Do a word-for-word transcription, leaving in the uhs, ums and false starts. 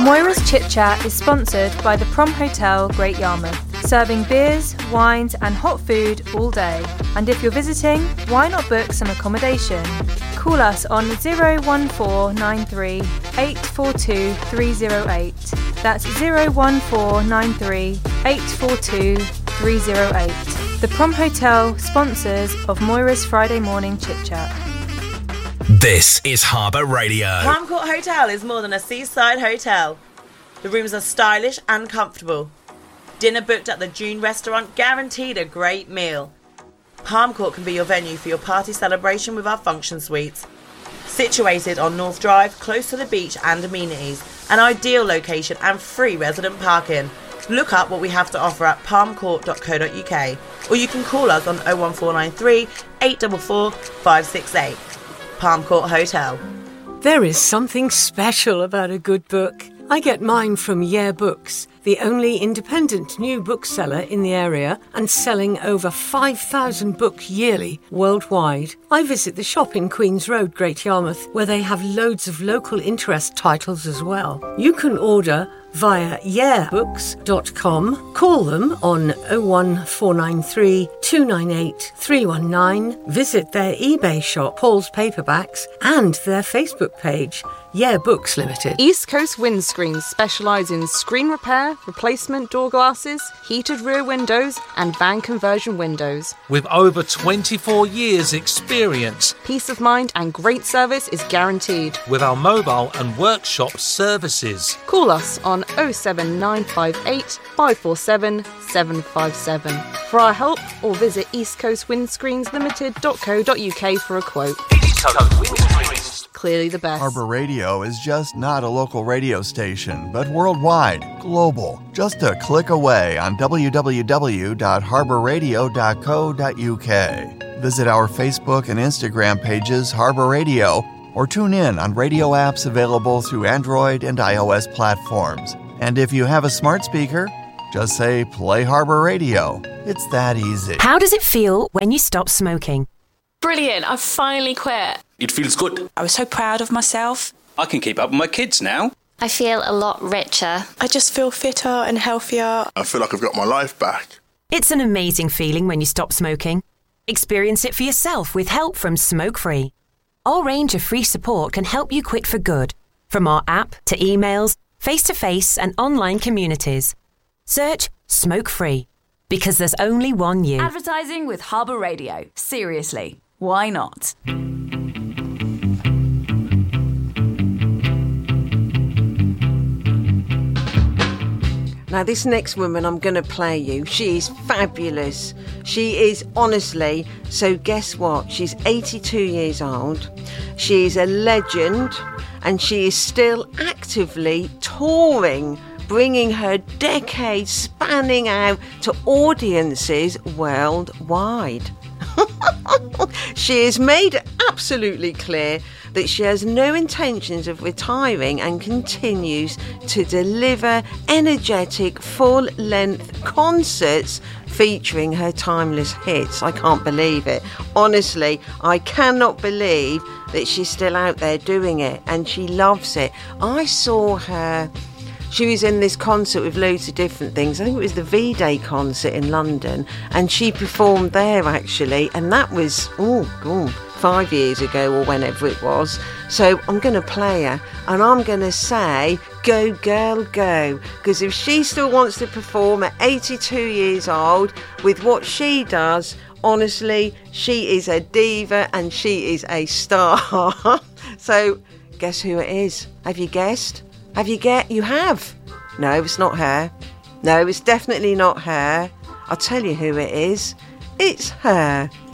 Moira's Chit Chat is sponsored by the Prom Hotel, Great Yarmouth, serving beers, wines and hot food all day. And if you're visiting, why not book some accommodation? Call us on zero one four nine three, eight four two, three zero eight. That's zero one four nine three, eight four two, three zero eight. The Prom Hotel, sponsors of Moira's Friday Morning Chit Chat. This is Harbour Radio. Palm Court Hotel is more than a seaside hotel. The rooms are stylish and comfortable. Dinner booked at the June restaurant guaranteed a great meal. Palm Court can be your venue for your party celebration with our function suites. Situated on North Drive, close to the beach and amenities, an ideal location and free resident parking. Look up what we have to offer at palm court dot co dot uk, or you can call us on oh one four nine three, eight four four, five six eight. Palm Court Hotel. There is something special about a good book. I get mine from Yeah Books, the only independent new bookseller in the area and selling over five thousand books yearly worldwide. I visit the shop in Queen's Road, Great Yarmouth, where they have loads of local interest titles as well. You can order via yeah books dot com. Call them on oh one four nine three, two nine eight, three one nine. Visit their eBay shop, Paul's Paperbacks, and their Facebook page, Yeah Books Limited. East Coast Windscreens specialise in screen repair, replacement door glasses, heated rear windows and van conversion windows. With over twenty-four years experience, peace of mind and great service is guaranteed. With our mobile and workshop services. Call us on oh seven nine five eight, five four seven, seven five seven for our help, or visit east coast windscreens limited dot co dot uk for a quote. East Coast Windscreens. Clearly the best. Harbour Radio is just not a local radio station, but worldwide, global. Just a click away on w w w dot harbour radio dot co dot uk. Visit our Facebook and Instagram pages, Harbour Radio, or tune in on radio apps available through Android and iOS platforms. And if you have a smart speaker, just say, play Harbour Radio. It's that easy. How does it feel when you stop smoking? Brilliant, I've finally quit. It feels good. I was so proud of myself. I can keep up with my kids now. I feel a lot richer. I just feel fitter and healthier. I feel like I've got my life back. It's an amazing feeling when you stop smoking. Experience it for yourself with help from Smoke Free. Our range of free support can help you quit for good, from our app to emails, face-to-face and online communities. Search Smoke Free, because there's only one you. Advertising with Harbour Radio. Seriously, why not? Now, this next woman I'm going to play you, she is fabulous. She is honestly, so guess what? She's eighty-two years old. She is a legend and she is still actively touring, bringing her decade spanning out to audiences worldwide. She has made absolutely clear that she has no intentions of retiring and continues to deliver energetic, full-length concerts featuring her timeless hits. I can't believe it. Honestly, I cannot believe that she's still out there doing it, and she loves it. I saw her... She was in this concert with loads of different things. I think it was the V-Day concert in London, and she performed there actually, and that was, oh god, five years ago or whenever it was. So I'm going to play her, and I'm going to say, go girl, go. Because if she still wants to perform at eighty-two years old with what she does, honestly, she is a diva and she is a star. So guess who it is? Have you guessed? Have you get? You have? No, it's not her. No, it's definitely not her. I'll tell you who it is. It's her.